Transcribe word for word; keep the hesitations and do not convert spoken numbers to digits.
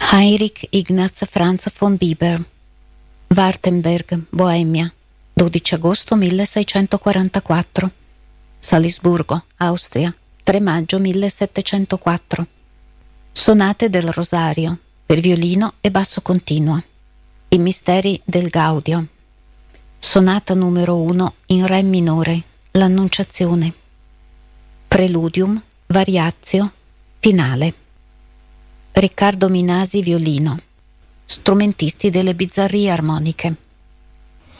Heinrich Ignaz Franz von Bieber, Wartenberg, Boemia, dodici agosto milleseicentoquarantaquattro. Salisburgo, Austria, tre maggio millesettecentoquattro. Sonate del Rosario, per violino e basso continuo. I misteri del Gaudio. Sonata numero uno in Re minore, l'Annunciazione. Preludium, Variazio, finale. Riccardo Minasi, violino. Strumentisti delle bizzarrie armoniche.